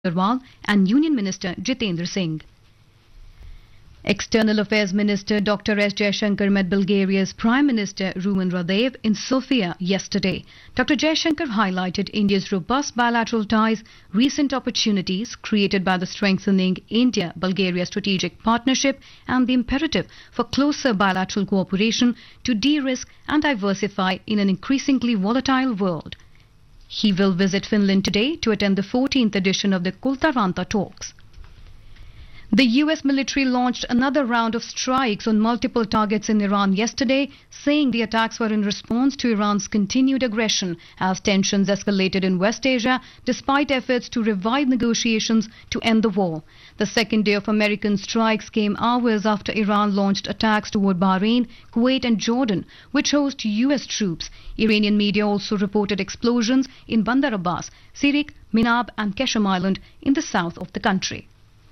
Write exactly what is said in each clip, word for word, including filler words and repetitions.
Agarwal and Union Minister Jitendra Singh. External Affairs Minister Doctor S. Jaishankar met Bulgaria's Prime Minister Rumen Radev in Sofia yesterday. Doctor Jaishankar highlighted India's robust bilateral ties, recent opportunities created by the strengthening India-Bulgaria strategic partnership and the imperative for closer bilateral cooperation to de-risk and diversify in an increasingly volatile world. He will visit Finland today to attend the fourteenth edition of the Kultaranta talks. The U S military launched another round of strikes on multiple targets in Iran yesterday, saying the attacks were in response to Iran's continued aggression as tensions escalated in West Asia despite efforts to revive negotiations to end the war. The second day of American strikes came hours after Iran launched attacks toward Bahrain, Kuwait and Jordan, which host U S troops. Iranian media also reported explosions in Bandar Abbas, Sirik, Minab and Keshem Island in the south of the country.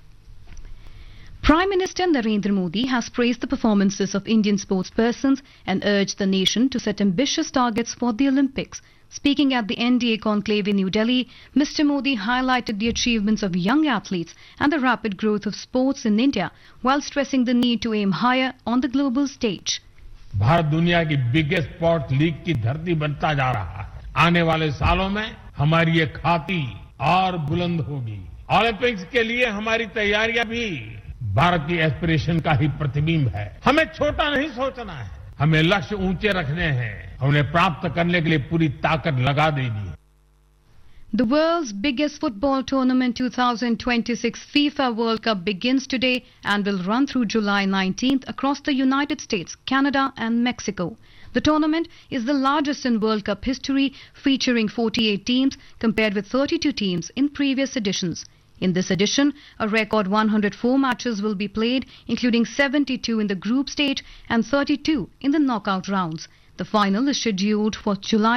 Prime Minister Narendra Modi has praised the performances of Indian sportspersons and urged the nation to set ambitious targets for the Olympics. Speaking at the N D A conclave in New Delhi, Mister Modi highlighted the achievements of young athletes and the rapid growth of sports in India, while stressing the need to aim higher on the global stage. Bharat दुनिया की biggest sports league की धरती बनता जा रहा है। आने वाले सालों में हमारी ये खाती और बुलंद होगी। ओलंपिक्स के लिए हमारी तैयारियां भी भारत की एस्पिरेशन का ही प्रतिबिंब है। हमें छोटा नहीं सोचना है, हमें लक्ष्य ऊंचे रखने हैं, उन्हें प्राप्त करने के लिए पूरी ताकत लगा देनी है। The world's biggest football tournament twenty twenty-six FIFA World Cup begins today and will run through July nineteenth across the United States, Canada and Mexico. The tournament is the largest in World Cup history, featuring forty-eight teams compared with thirty-two teams in previous editions. In this edition, a record one hundred four matches will be played, including seventy-two in the group stage and thirty-two in the knockout rounds. The final is scheduled for July